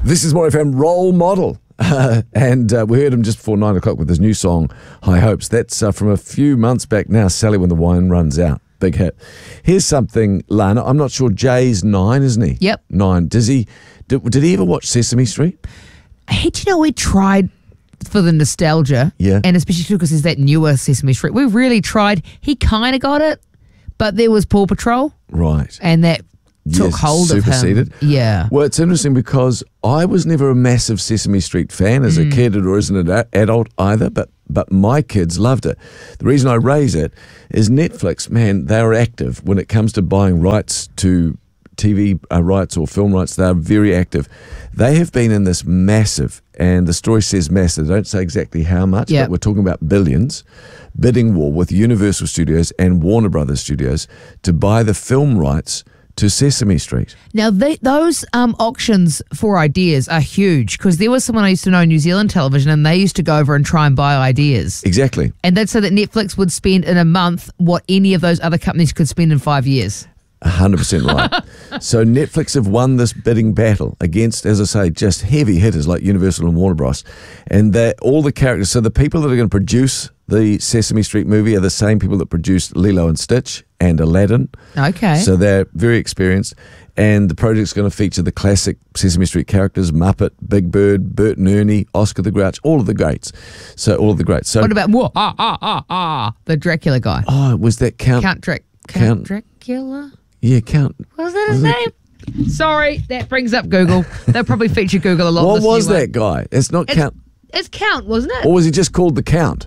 This is More FM Role Model. And we heard him just before 9 o'clock with his new song, High Hopes. That's from a few months back now, Sally When the Wine Runs Out. Big hit. Here's something, Lana. I'm not sure. Jay's 9, isn't he? Yep. 9. Did he ever watch Sesame Street? Hey, do you know we tried for the nostalgia? Yeah. And especially because there's that newer Sesame Street. We really tried. He kind of got it, but there was Paw Patrol. Right. And that took Yes, hold of him. superseded. Yeah. Well, it's interesting because I was never a massive Sesame Street fan as a kid or as an adult either, but my kids loved it. The reason I raise it is Netflix, man, they're active when it comes to buying rights to TV rights or film rights. They're very active. They have been in this massive, and the story says massive, they don't say exactly how much, Yep. but we're talking about billions, bidding war with Universal Studios and Warner Brothers Studios to buy the film rights to Sesame Street. Now, those auctions for ideas are huge because there was someone I used to know in New Zealand television and they used to go over and try and buy ideas. Exactly. And they'd say that Netflix would spend in a month what any of those other companies could spend in 5 years. 100% right. So Netflix have won this bidding battle against, as I say, just heavy hitters like Universal and Warner Bros. And all the characters, so the people that are going to produce the Sesame Street movie are the same people that produced Lilo and Stitch and Aladdin. Okay. So they're very experienced. And the project's going to feature the classic Sesame Street characters, Muppet, Big Bird, Bert and Ernie, Oscar the Grouch, all of the greats. So What about the Dracula guy? Oh, was that Count Count Dracula? Yeah, Count. Was that his name? Sorry, that brings up Google. They'll probably feature Google a lot. What this was new that one. guy? It's not Count. It's Count, wasn't it? Or was he just called the Count?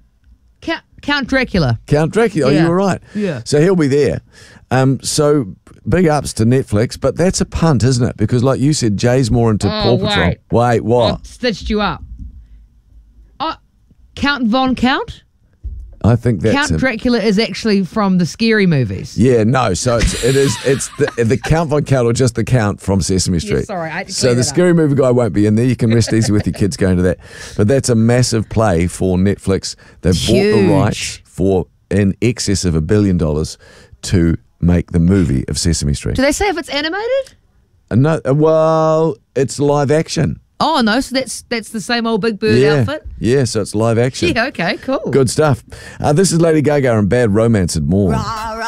Count Dracula. Count Dracula. Oh, Yeah. you were right. Yeah. So he'll be there. So big ups to Netflix, but that's a punt, isn't it? Because like you said, Jay's more into Paw Patrol. Wait, I what? stitched you up. Count Von Count? I think that's Count him. Dracula is actually from the scary movies. Yeah, no. So it's the Count Von Count or just the Count from Sesame Street. sorry, I had to So clear the that up. scary movie guy won't be in there. You can rest easy with your kids going to that. But that's a massive play for Netflix. They've bought the Huge. rights for in excess of $1 billion to make the movie of Sesame Street. Do they say if it's animated? No, well, it's live action. Oh no, so that's the same old Big Bird outfit? Yeah, so it's live action. Yeah, okay, cool. Good stuff. This is Lady Gaga and Bad Romance and more.